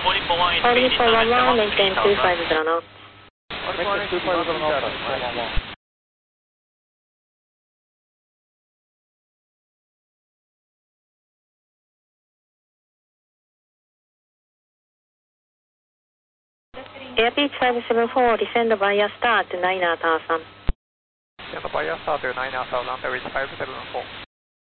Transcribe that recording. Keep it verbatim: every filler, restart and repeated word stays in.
four one one, maintain two five zero knots. Maintain two five zero knots, four one one. Airbeach five seven four, descend via start, nine thousand. Descend via start, nine thousand, there is five seven four.